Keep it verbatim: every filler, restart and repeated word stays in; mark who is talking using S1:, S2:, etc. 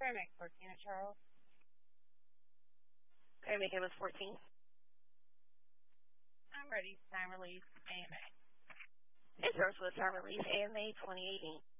S1: Paramedic fourteen at Charles.
S2: Paramedic was fourteen.
S1: I'm ready. Time release, A M A.
S2: It's Ursula, time release, A M A twenty eighteen.